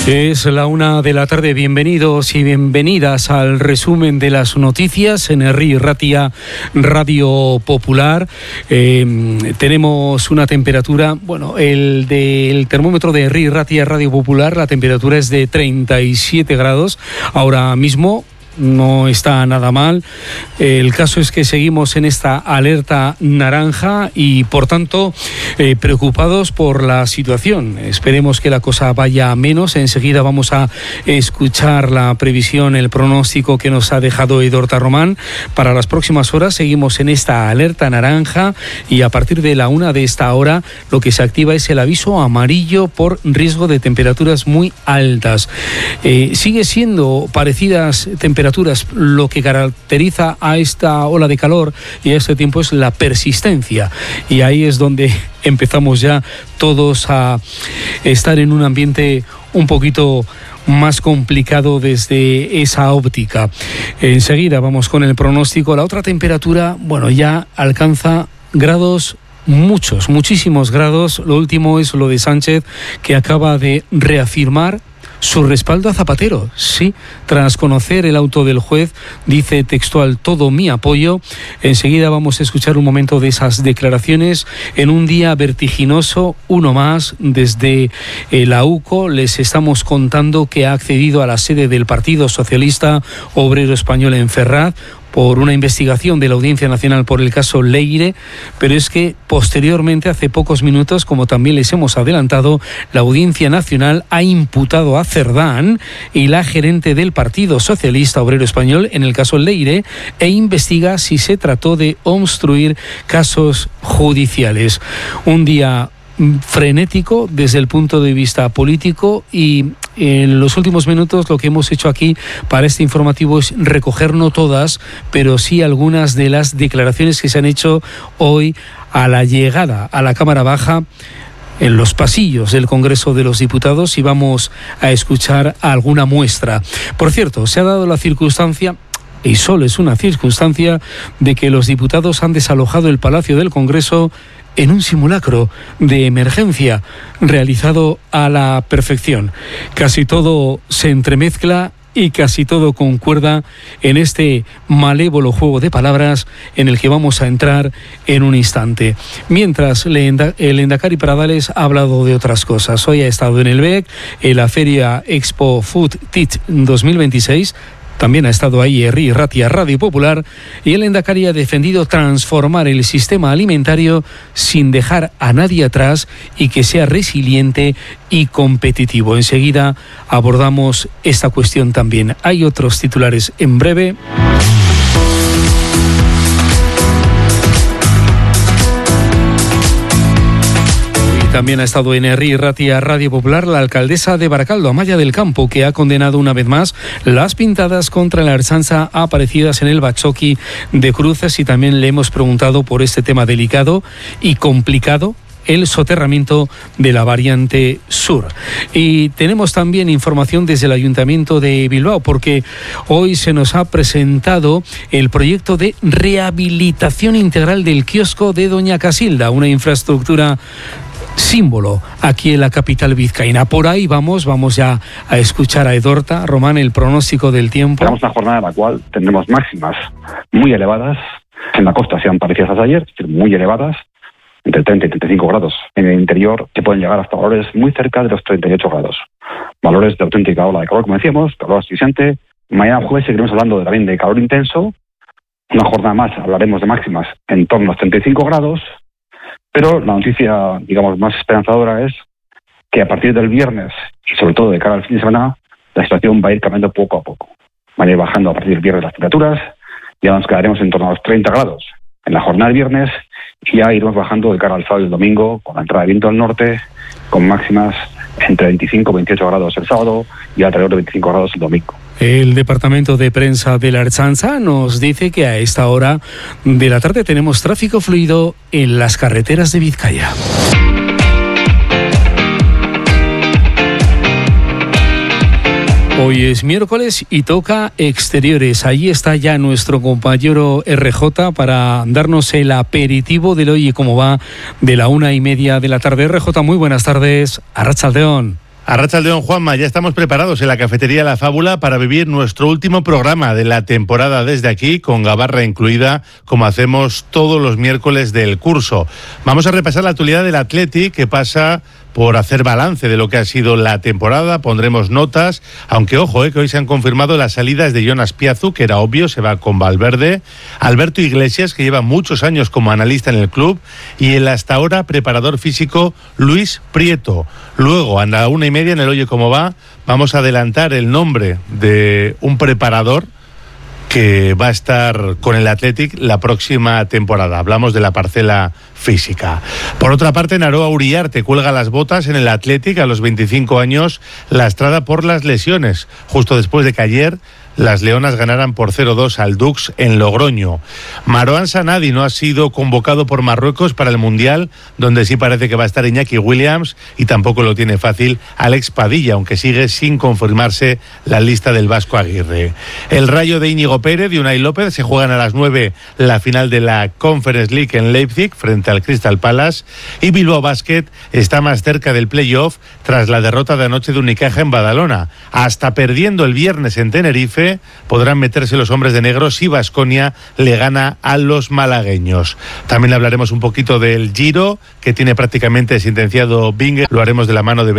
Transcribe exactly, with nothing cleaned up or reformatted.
Es la una de la tarde. Bienvenidos y bienvenidas al resumen de las noticias en Herri Ratia Radio Popular. Eh, tenemos una temperatura, bueno, el del termómetro de Herri Ratia Radio Popular, la temperatura es de treinta y siete grados ahora mismo. No está nada mal. El caso es que seguimos en esta alerta naranja y, por tanto, eh, preocupados por la situación. Esperemos que la cosa vaya a menos. Enseguida vamos a escuchar la previsión, el pronóstico que nos ha dejado Edorta Román. Para las próximas horas seguimos en esta alerta naranja y a partir de la una de esta hora lo que se activa es el aviso amarillo por riesgo de temperaturas muy altas. Eh, sigue siendo parecidas temperaturas. Lo que caracteriza a esta ola de calor y a este tiempo es la persistencia, y ahí es donde empezamos ya todos a estar en un ambiente un poquito más complicado desde esa óptica. Enseguida vamos con el pronóstico. La otra temperatura, bueno, ya alcanza grados, muchos, muchísimos grados. Lo último es lo de Sánchez, que acaba de reafirmar su respaldo a Zapatero. Sí, tras conocer el auto del juez, dice textual: todo mi apoyo. Enseguida vamos a escuchar un momento de esas declaraciones en un día vertiginoso, uno más. Desde el A U C O les estamos contando que ha accedido a la sede del Partido Socialista Obrero Español en Ferraz por una investigación de la Audiencia Nacional por el caso Leire, pero es que posteriormente, hace pocos minutos, como también les hemos adelantado, la Audiencia Nacional ha imputado a Cerdán y la gerente del Partido Socialista Obrero Español en el caso Leire e investiga si se trató de obstruir casos judiciales. Un día frenético desde el punto de vista político, y en los últimos minutos lo que hemos hecho aquí para este informativo es recoger no todas, pero sí algunas de las declaraciones que se han hecho hoy a la llegada a la Cámara Baja en los pasillos del Congreso de los Diputados, y vamos a escuchar alguna muestra. Por cierto, se ha dado la circunstancia, y solo es una circunstancia, de que los diputados han desalojado el Palacio del Congreso en un simulacro de emergencia realizado a la perfección. Casi todo se entremezcla y casi todo concuerda en este malévolo juego de palabras en el que vamos a entrar en un instante. Mientras, el Endacari Pradales ha hablado de otras cosas. Hoy ha estado en el B E C, en la Feria Expo Food Teach dos mil veintiséis. También ha estado ahí Herri Ratia Radio Popular, y el Endacari ha defendido transformar el sistema alimentario sin dejar a nadie atrás y que sea resiliente y competitivo. Enseguida abordamos esta cuestión también. Hay otros titulares en breve. También ha estado en Herri Ratia Radio Popular la alcaldesa de Baracaldo, Amaya del Campo, que ha condenado una vez más las pintadas contra la Ertzaintza aparecidas en el Batzoki de Cruces, y también le hemos preguntado por este tema delicado y complicado, el soterramiento de la variante sur. Y tenemos también información desde el Ayuntamiento de Bilbao, porque hoy se nos ha presentado el proyecto de rehabilitación integral del kiosco de Doña Casilda, una infraestructura símbolo aquí en la capital vizcaína. Por ahí vamos, vamos ya a escuchar a Edorta Román el pronóstico del tiempo. Tenemos una jornada en la cual tendremos máximas muy elevadas. En la costa sean parecidas a ayer, es decir, muy elevadas, entre treinta y treinta y cinco grados. En el interior que pueden llegar hasta valores muy cerca de los treinta y ocho grados. Valores de auténtica ola de calor, como decíamos, calor asfixiante. Mañana jueves seguiremos hablando también de calor intenso. Una jornada más hablaremos de máximas en torno a los treinta y cinco grados. Pero la noticia, digamos, más esperanzadora es que a partir del viernes, y sobre todo de cara al fin de semana, la situación va a ir cambiando poco a poco. Van a ir bajando a partir del viernes las temperaturas, ya nos quedaremos en torno a los treinta grados en la jornada del viernes, y ya iremos bajando de cara al sábado y el domingo, con la entrada de viento del norte, con máximas entre veinticinco y veintiocho grados el sábado y alrededor de veinticinco grados el domingo. El Departamento de Prensa de la Ertzaintza nos dice que a esta hora de la tarde tenemos tráfico fluido en las carreteras de Vizcaya. Hoy es miércoles y toca exteriores. Allí está ya nuestro compañero R J para darnos el aperitivo del hoy y cómo va de la una y media de la tarde. R J, muy buenas tardes. Arratsaldeon. Arratsaldeon, Juanma, ya estamos preparados en la cafetería La Fábula para vivir nuestro último programa de la temporada desde aquí, con gabarra incluida, como hacemos todos los miércoles del curso. Vamos a repasar la actualidad del Athletic, que pasa por hacer balance de lo que ha sido la temporada. Pondremos notas, aunque ojo, eh, que hoy se han confirmado las salidas de Jonas Piazu, que era obvio, se va con Valverde, Alberto Iglesias, que lleva muchos años como analista en el club, y el hasta ahora preparador físico Luis Prieto. Luego, a la una y media en el Oye Cómo Va, vamos a adelantar el nombre de un preparador que va a estar con el Athletic la próxima temporada. Hablamos de la parcela física. Por otra parte, Naroa Uriarte cuelga las botas en el Athletic a los veinticinco años, lastrada por las lesiones, justo después de que ayer las leonas ganaran por cero dos al Dux en Logroño. Marouane Sanadi no ha sido convocado por Marruecos para el Mundial, donde sí parece que va a estar Iñaki Williams, y tampoco lo tiene fácil Alex Padilla, aunque sigue sin confirmarse la lista del Vasco Aguirre. El Rayo de Íñigo Pérez y Unai López se juegan a las nueve la final de la Conference League en Leipzig frente al Crystal Palace, y Bilbao Basket está más cerca del playoff tras la derrota de anoche de Unicaja en Badalona. Hasta perdiendo el viernes en Tenerife podrán meterse los hombres de negro si Baskonia le gana a los malagueños. También hablaremos un poquito del Giro, que tiene prácticamente sentenciado Vingegaard. Lo haremos de la mano de